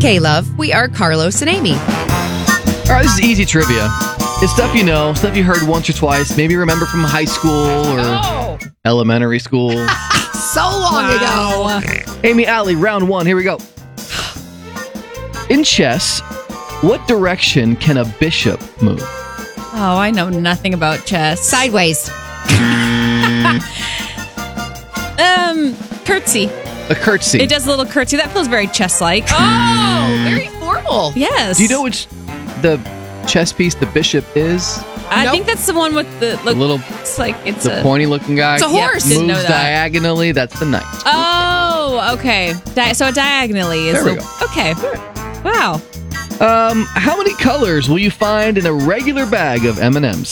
Okay, love, we are Carlos and Amy. All right, this is easy trivia. It's stuff you know, stuff you heard once or twice, maybe remember from high school or elementary school. So long ago. Amy, Allie, round one. Here we go. In chess, what direction can a bishop move? Oh, I know nothing about chess. Sideways. Curtsy. A curtsy. It does a little curtsy. That feels very chess-like. Oh, very formal. Yes. Do you know which the chess piece the bishop is? I Nope. think that's the one with the little, It's like it's the pointy-looking guy. It's a horse. Didn't know Moves that. diagonally. That's the knight. Oh, okay. So diagonally is. There we go. Okay. Wow. How many colors will you find in a regular bag of M&Ms?